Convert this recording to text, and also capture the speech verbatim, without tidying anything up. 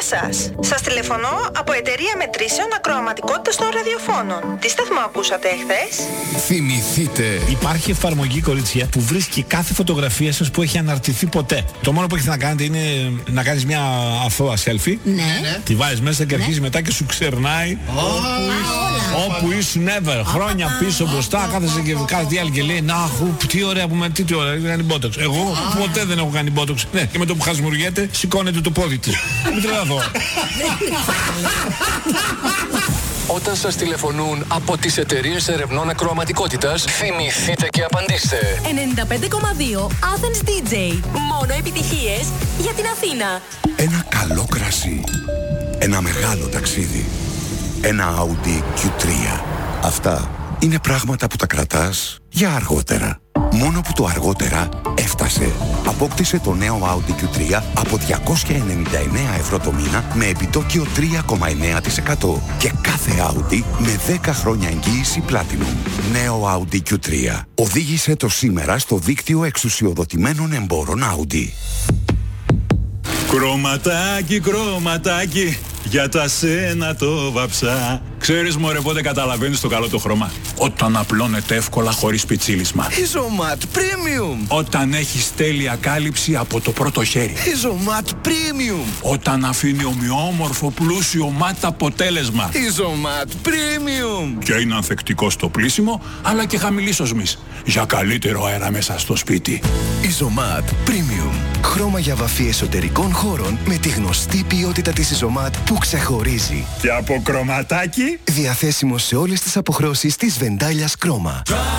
σας. Σας τηλεφωνώ από εταιρεία μετρήσεων ακροαματικότητας των ραδιοφώνων. Τι σταθμό ακούσατε εχθές? Θυμηθείτε. Υπάρχει εφαρμογή, κορίτσια, που βρίσκει κάθε φωτογραφία σας που έχει αναρτηθεί ποτέ. Το μόνο που έχετε να κάνετε είναι να κάνεις μια αθώα selfie. Ναι. Τη βάζεις μέσα και αρχίζει μετά και σου ξερνάει όπου ήσουν ever. Χρόνια πίσω μπροστά, κάθεσαι και κάθε άλλη και λέει να, χου, τι ωραία που με, τι, τι ωραία, έχει κάνει μπότοξ. Εγώ ποτέ δεν έχω κάνει μπότοξ. Ναι, και με το που χασμουριέται, σηκώνεται το πόδι της. Μην τρελαθώ. Όταν σας τηλεφωνούν από τις εταιρείες ερευνών ακροαματικότητας, θυμηθείτε και απαντήστε. ενενήντα πέντε κόμμα δύο Athens ντι τζέι. Μόνο επιτυχίες για την Αθήνα. Ένα καλό κρασί. Ένα μεγάλο ταξίδι. Ένα Audi κιου τρία. Αυτά είναι πράγματα που τα κρατάς για αργότερα. Μόνο που το αργότερα έφτασε. Απόκτησε το νέο Audi κιου τρία από διακόσια ενενήντα εννέα ευρώ το μήνα με επιτόκιο τρία κόμμα εννέα τοις εκατό και κάθε Audi με δέκα χρόνια εγγύηση Platinum. Νέο Audi κιου τρία. Οδήγησε το σήμερα στο δίκτυο εξουσιοδοτημένων εμπόρων Audi. Κρωματάκι, κρωματάκι, για τα σένα το βαψά. Ξέρεις μωρέ πότε καταλαβαίνεις το καλό το χρώμα? Όταν απλώνεται εύκολα χωρίς πιτσίλισμα. Isomat Premium. Όταν έχεις τέλεια κάλυψη από το πρώτο χέρι. Isomat Premium. Όταν αφήνει ομοιόμορφο πλούσιο ματ αποτέλεσμα. Isomat Premium. Και είναι ανθεκτικό στο πλύσιμο αλλά και χαμηλής οσμής. Για καλύτερο αέρα μέσα στο σπίτι. Isomat Premium. Χρώμα για βαφή εσωτερικών χώρων με τη γνωστή ποιότητα της Isomat που ξεχωρίζει. Και από κρωματάκι διαθέσιμο σε όλες τις αποχρώσεις της Βεντάλιας Κρόμα.